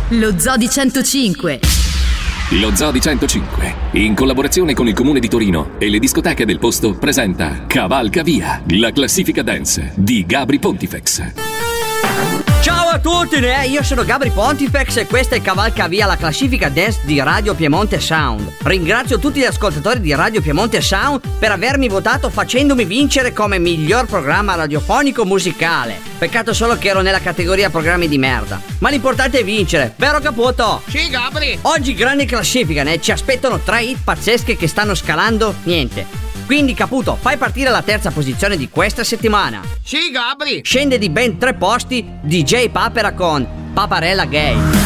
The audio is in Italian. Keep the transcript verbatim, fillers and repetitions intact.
Lo Zoo di centocinque. Lo Zoo di centocinque, in collaborazione con il Comune di Torino e le discoteche del posto, presenta Cavalca Via, la classifica dance di Gabry Pontifex. Ciao a tutti, né? Io sono Gabry Pontifex e questa è Cavalca Via, la classifica dance di Radio Piemonte Sound. Ringrazio tutti gli ascoltatori di Radio Piemonte Sound per avermi votato facendomi vincere come miglior programma radiofonico musicale. Peccato solo che ero nella categoria programmi di merda. Ma l'importante è vincere, vero Caputo? Sì, Gabry. Oggi grande classifica, né? Ci aspettano tre hit pazzesche che stanno scalando niente. Quindi Caputo, fai partire la terza posizione di questa settimana. Sì, Gabry. Scende di ben tre posti D J Papera con Paparella Gay.